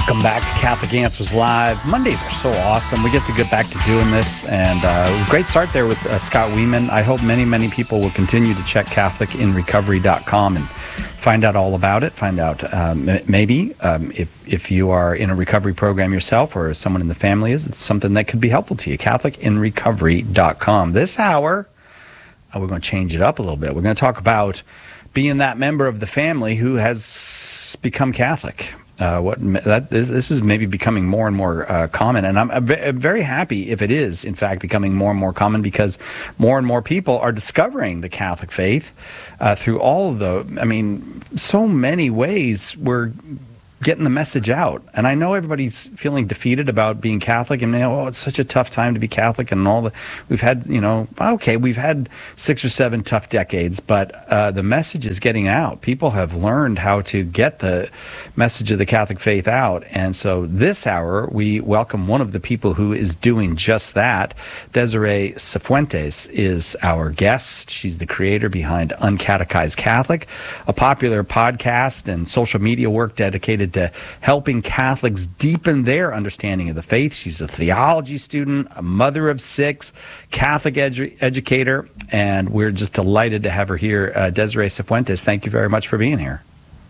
Welcome back to Catholic Answers Live. Mondays are so awesome. We get to get back to doing this, and great start there with Scott Weeman. I hope many people will continue to check CatholicInRecovery.com and find out all about it. Find out if you are in a recovery program yourself or someone in the family is, it's something that could be helpful to you. CatholicInRecovery.com. This hour, we're going to change it up a little bit. We're going to talk about being that member of the family who has become Catholic. This is maybe becoming more and more common, and I'm very happy if it is, in fact, becoming more and more common, because more and more people are discovering the Catholic faith through all of so many ways we're getting the message out. And I know everybody's feeling defeated about being Catholic, and it's such a tough time to be Catholic, and we've had, we've had 6 or 7 tough decades, but the message is getting out. People have learned how to get the message of the Catholic faith out. And so this hour, we welcome one of the people who is doing just that. Desiree Cifuentes is our guest. She's the creator behind Uncatechized Catholic, a popular podcast and social media work dedicated to helping Catholics deepen their understanding of the faith. She's a theology student, a mother of 6, Catholic educator, and we're just delighted to have her here. Desiree Cifuentes, thank you very much for being here.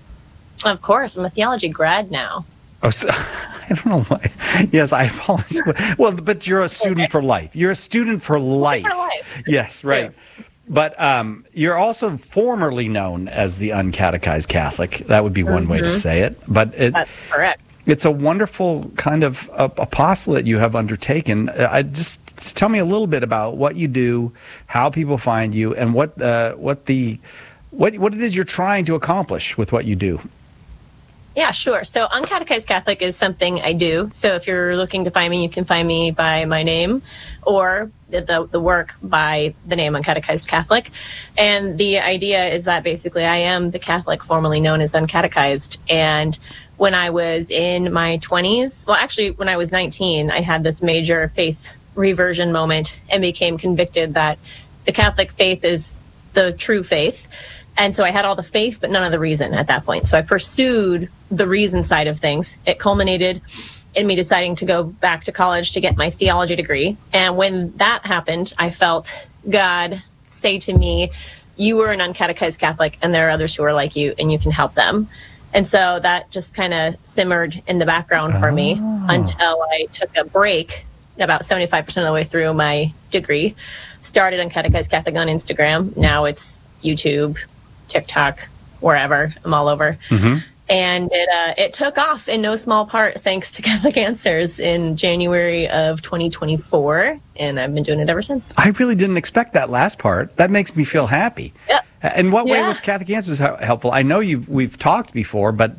Of course. I'm a theology grad now. Oh, so, I don't know why. Yes, I apologize. Well, but you're a student for life. You're a student for life. Yes, right. Yeah. But you're also formerly known as the Uncatechized Catholic. That would be one way to say it. But that's correct. It's a wonderful kind of apostolate you have undertaken. Just tell me a little bit about what you do, how people find you, and what it is you're trying to accomplish with what you do. Yeah, sure. So Uncatechized Catholic is something I do. So if you're looking to find me, you can find me by my name or the work by the name Uncatechized Catholic. And the idea is that basically I am the Catholic formerly known as Uncatechized. And when I was in my 20s, well, actually, when I was 19, I had this major faith reversion moment and became convicted that the Catholic faith is the true faith. And so I had all the faith, but none of the reason at that point. So I pursued the reason side of things. It culminated in me deciding to go back to college to get my theology degree. And when that happened, I felt God say to me, you were an uncatechized Catholic, and there are others who are like you, and you can help them. And so that just kind of simmered in the background for me until I took a break about 75% of the way through my degree. Started Uncatechized Catholic on Instagram. Now it's YouTube, TikTok, wherever. I'm all over. Mm-hmm. And it took off in no small part thanks to Catholic Answers in January of 2024, and I've been doing it ever since. I really didn't expect that last part. That makes me feel happy. Yep. In what way was Catholic Answers helpful? I know we've talked before, but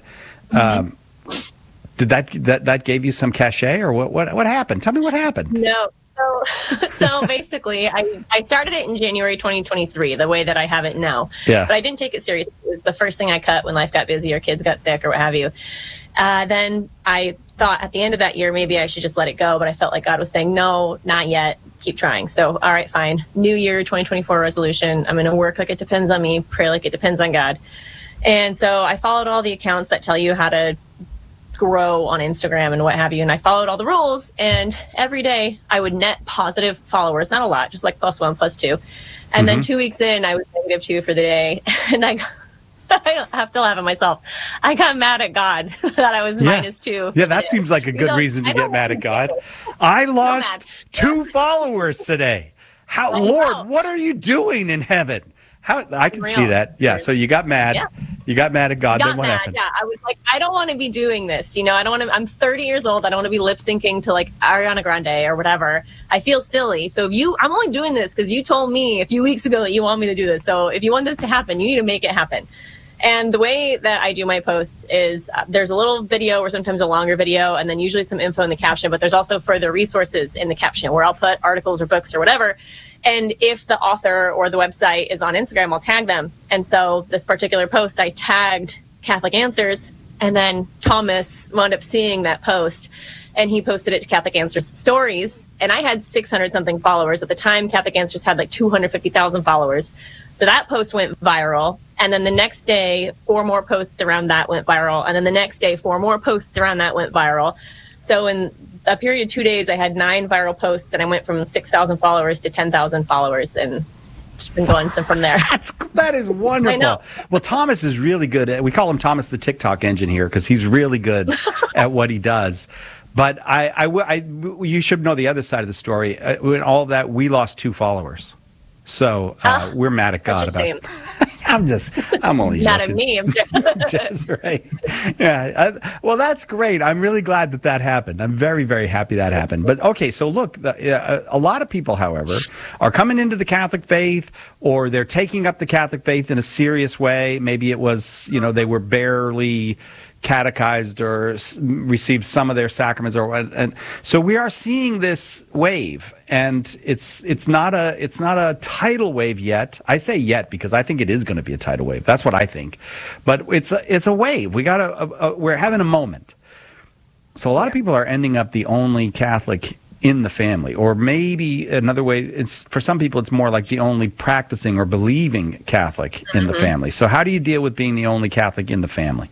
did that gave you some cachet, or what happened? Tell me what happened. No. So basically, I started it in January 2023, the way that I have it now. Yeah. But I didn't take it seriously. It was the first thing I cut when life got busy or kids got sick or what have you. Then I thought at the end of that year, maybe I should just let it go. But I felt like God was saying, no, not yet. Keep trying. So, all right, fine. New year, 2024 resolution. I'm going to work like it depends on me, pray like it depends on God. And so I followed all the accounts that tell you how to grow on Instagram and what have you, and I followed all the rules, and every day I would net positive followers, not a lot, just like +1, +2, and then 2 weeks in I was -2 for the day, and I have to laugh at myself. I got mad at God that I was -2. Yeah, that seems like a good reason to get mad at God. I lost 2 followers today. How, Lord, what are you doing in heaven? How I can see that. Yeah, so you got mad. Yeah. You got mad at God. Then what happened? Yeah, I was like, I don't want to be doing this. I don't want to. I'm 30 years old. I don't want to be lip syncing to like Ariana Grande or whatever. I feel silly. So I'm only doing this because you told me a few weeks ago that you want me to do this. So if you want this to happen, you need to make it happen. And the way that I do my posts is there's a little video or sometimes a longer video, and then usually some info in the caption, but there's also further resources in the caption where I'll put articles or books or whatever. And if the author or the website is on Instagram, I'll tag them. And so this particular post, I tagged Catholic Answers, and then Thomas wound up seeing that post, and he posted it to Catholic Answers Stories. And I had 600 something followers. At the time, Catholic Answers had like 250,000 followers. So that post went viral. And then the next day, 4 more posts around that went viral. And then the next day, 4 more posts around that went viral. So in a period of 2 days, I had 9 viral posts, and I went from 6,000 followers to 10,000 followers, and it's been going from there. That is wonderful. I know. Well, Thomas is really good we call him Thomas the TikTok engine here because he's really good at what he does. But you should know the other side of the story. In all of that, we lost 2 followers. So we're mad at God about it. I'm only not joking. at me. I'm Just right. Yeah. Well, that's great. I'm really glad that happened. I'm very, very happy that happened. But okay, so look, a lot of people, however, are coming into the Catholic faith, or they're taking up the Catholic faith in a serious way. Maybe it was, they were barely catechized or received some of their sacraments, and so we are seeing this wave, and it's not a tidal wave yet. I say yet because I think it is going to be a tidal wave. That's what I think, but it's a wave. We're having a moment. So a lot of people are ending up the only Catholic in the family, or maybe another way. It's for some people it's more like the only practicing or believing Catholic in the family. So how do you deal with being the only Catholic in the family?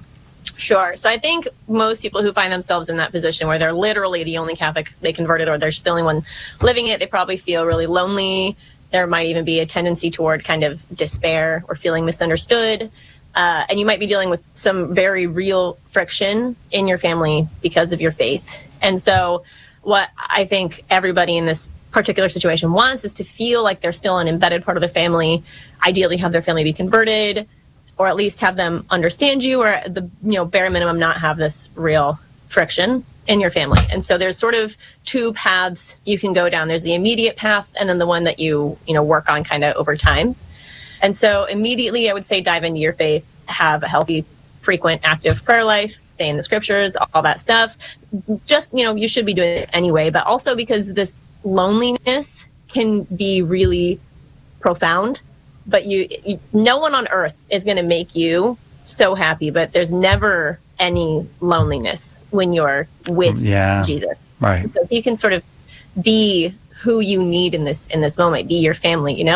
Sure. So I think most people who find themselves in that position where they're literally the only Catholic they converted, or they're the only one living it, they probably feel really lonely. There might even be a tendency toward kind of despair or feeling misunderstood. And you might be dealing with some very real friction in your family because of your faith. And so what I think everybody in this particular situation wants is to feel like they're still an embedded part of the family, ideally have their family be converted, or at least have them understand you, or at the bare minimum not have this real friction in your family. And so there's sort of 2 paths you can go down. There's the immediate path, and then the one that you work on kind of over time. And so immediately I would say dive into your faith, have a healthy, frequent, active prayer life, stay in the scriptures, all that stuff. Just, you should be doing it anyway, but also because this loneliness can be really profound. But no one on earth is going to make you so happy, but there's never any loneliness when you're with Jesus. Right. So you can sort of be who you need in this moment, be your family,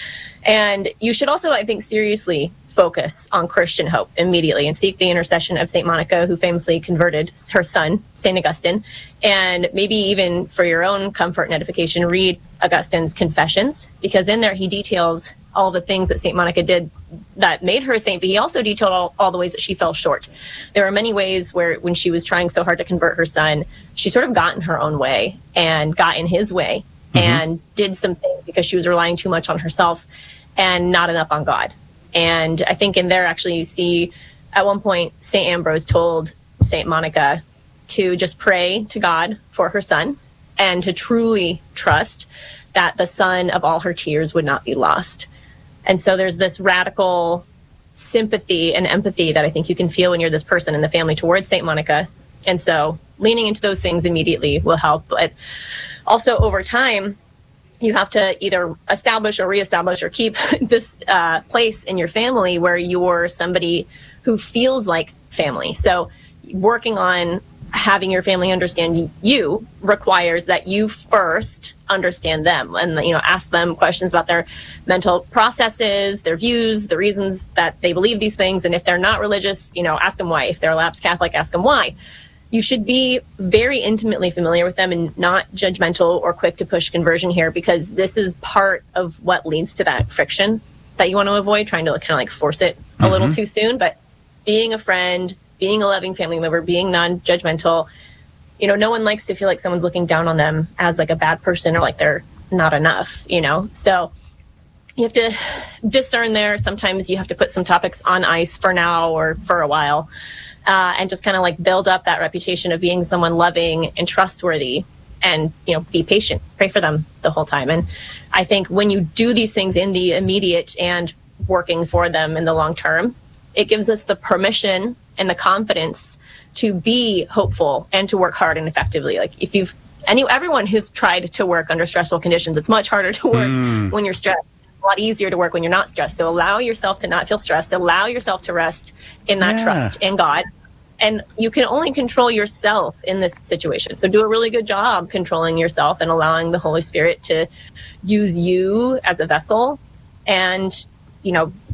And you should also, I think, seriously focus on Christian hope immediately and seek the intercession of St. Monica, who famously converted her son, St. Augustine. And maybe even for your own comfort and edification, read Augustine's Confessions, because in there he details all the things that St. Monica did that made her a saint, but he also detailed all the ways that she fell short. There are many ways where when she was trying so hard to convert her son, she sort of got in her own way and got in his way and did some things because she was relying too much on herself and not enough on God. And I think in there, actually, you see at one point, St. Ambrose told St. Monica to just pray to God for her son and to truly trust that the son of all her tears would not be lost. And so there's this radical sympathy and empathy that I think you can feel when you're this person in the family towards St. Monica. And so leaning into those things immediately will help. But also over time, you have to either establish or reestablish or keep this place in your family where you're somebody who feels like family. So working on having your family understand you requires that you first understand them and ask them questions about their mental processes, their views, the reasons that they believe these things. And if they're not religious, ask them why. If they're a lapsed Catholic, ask them why. You should be very intimately familiar with them and not judgmental or quick to push conversion here, because this is part of what leads to that friction that you want to avoid, trying to kind of like force it a little too soon. But being a friend, being a loving family member, being non-judgmental, no one likes to feel like someone's looking down on them as like a bad person or like they're not enough, So you have to discern there. Sometimes you have to put some topics on ice for now or for a while. And just kind of like build up that reputation of being someone loving and trustworthy, and, be patient, pray for them the whole time. And I think when you do these things in the immediate and working for them in the long term, it gives us the permission and the confidence to be hopeful and to work hard and effectively. Like everyone who's tried to work under stressful conditions, it's much harder to work when you're stressed. A lot easier to work when you're not stressed. So allow yourself to not feel stressed. Allow yourself to rest in that trust in God. And you can only control yourself in this situation. So do a really good job controlling yourself and allowing the Holy Spirit to use you as a vessel, and,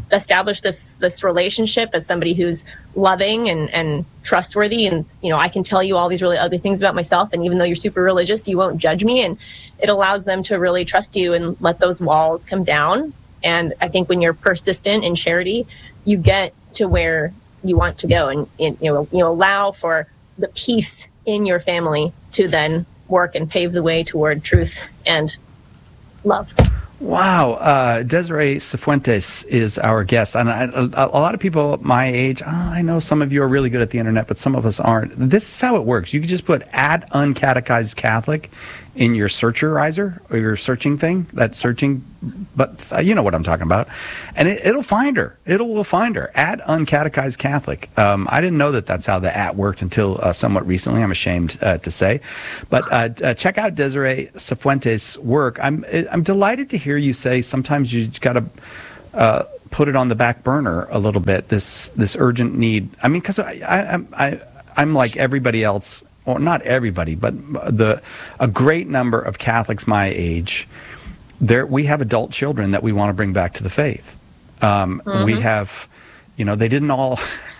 establish this relationship as somebody who's loving and trustworthy, and I can tell you all these really ugly things about myself, and even though you're super religious, you won't judge me. And it allows them to really trust you and let those walls come down. And I think when you're persistent in charity, you get to where you want to go, and you allow for the peace in your family to then work and pave the way toward truth and love. Wow. Desiree Cifuentes is our guest. And a lot of people my age, I know some of you are really good at the internet, but some of us aren't. This is how it works. You can just put @uncatechized Catholic in your searcherizer or your searching thing, that searching, but you know what I'm talking about. And it'll find her. It will find her, @uncatechized Catholic. I didn't know that that's how the @ worked until somewhat recently, I'm ashamed to say. But check out Desiree Cifuentes' work. I'm delighted to hear you say sometimes you got to put it on the back burner a little bit, this urgent need. I mean, because I'm like everybody else. Well, not everybody, but a great number of Catholics my age. We have adult children that we want to bring back to the faith. We have, they didn't all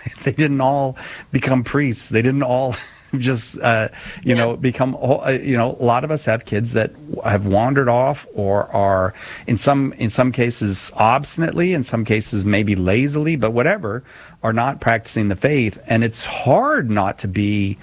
become priests. They didn't all just, become. A lot of us have kids that have wandered off, or are in some cases obstinately, in some cases maybe lazily, but whatever, are not practicing the faith, and it's hard not to be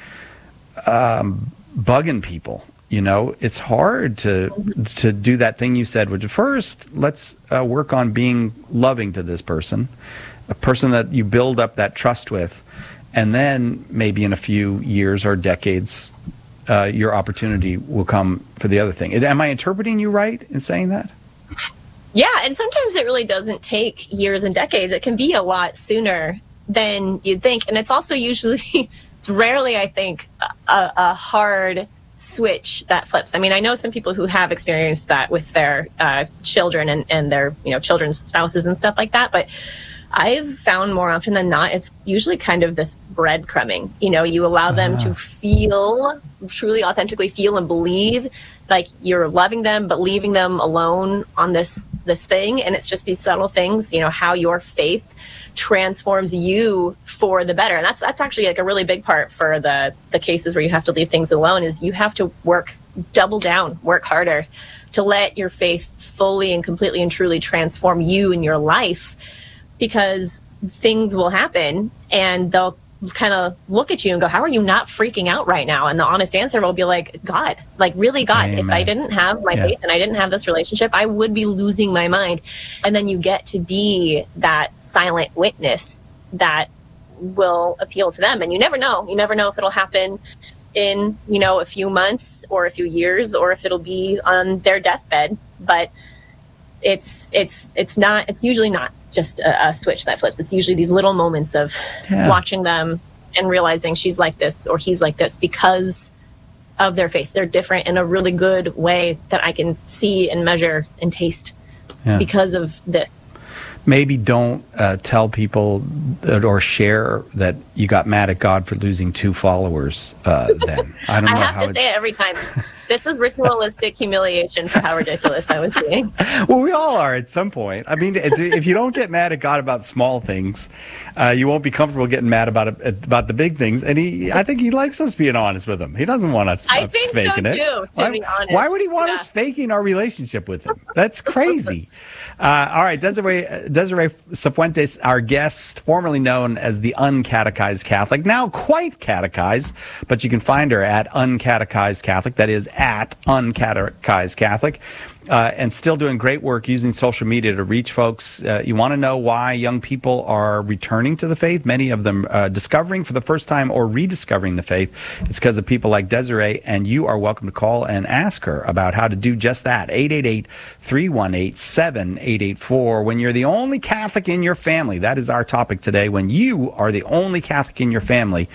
bugging people. It's hard to do that thing you said, which first let's work on being loving to this person, a person that you build up that trust with, and then maybe in a few years or decades your opportunity will come for the other thing. Am I interpreting you right in saying that? Yeah, and sometimes it really doesn't take years and decades. It can be a lot sooner than you'd think, and it's also usually it's rarely, I think, a hard switch that flips. I mean, I know some people who have experienced that with their children and their children's spouses and stuff like that, but I've found more often than not, it's usually kind of this breadcrumbing. You allow them to feel, truly authentically feel and believe like you're loving them, but leaving them alone on this thing. And it's just these subtle things, how your faith transforms you for the better. And that's actually like a really big part for the cases where you have to leave things alone, is you have to double down, work harder to let your faith fully and completely and truly transform you in your life, because things will happen and they'll kind of look at you and go, how are you not freaking out right now? And the honest answer will be like, God, like really God. Amen. If I didn't have my faith and I didn't have this relationship, I would be losing my mind. And then you get to be that silent witness that will appeal to them. And you never know. You never know if it'll happen in, a few months or a few years, or if it'll be on their deathbed. But it's usually not just a switch that flips. It's usually these little moments of watching them and realizing she's like this or he's like this because of their faith. They're different in a really good way that I can see and measure and taste because of this. Maybe don't tell people or share that you got mad at God for losing 2 followers then. I don't know. I have to say it every time. This is ritualistic humiliation for how ridiculous I was being. Well, we all are at some point. I mean, if you don't get mad at God about small things, you won't be comfortable getting mad about the big things. And I think he likes us being honest with him. He doesn't want us faking it. Too, to be honest. Why would he want us faking our relationship with him? That's crazy. All right, Desiree Cifuentes, our guest, formerly known as the Uncatechized Catholic, now quite catechized, but you can find her at Uncatechized Catholic. That is at Uncatechized Catholic. And still doing great work using social media to reach folks. You want to know why young people are returning to the faith, many of them discovering for the first time or rediscovering the faith. It's because of people like Desiree, and you are welcome to call and ask her about how to do just that. 888-318-7884. When you're the only Catholic in your family, that is our topic today. When you are the only Catholic in your family,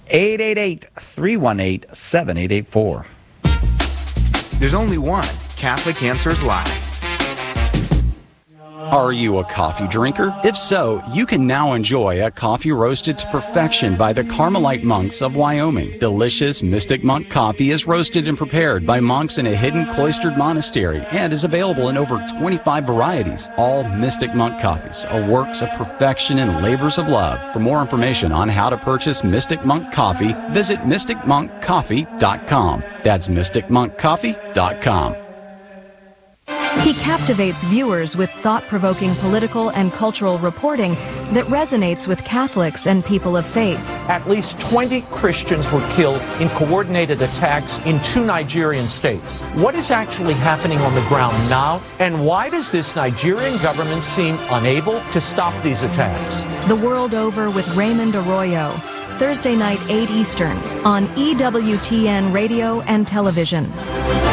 888-318-7884. There's only one Catholic Answers Live. Are you a coffee drinker? If so, you can now enjoy a coffee roasted to perfection by the Carmelite monks of Wyoming. Delicious Mystic Monk coffee is roasted and prepared by monks in a hidden cloistered monastery and is available in over 25 varieties. All Mystic Monk coffees are works of perfection and labors of love. For more information on how to purchase Mystic Monk coffee, visit mysticmonkcoffee.com. That's mysticmonkcoffee.com. He captivates viewers with thought-provoking political and cultural reporting that resonates with Catholics and people of faith. At least 20 Christians were killed in coordinated attacks in 2 Nigerian states. What is actually happening on the ground now, and why does this Nigerian government seem unable to stop these attacks? The World Over with Raymond Arroyo, Thursday night, 8 Eastern, on EWTN Radio and Television.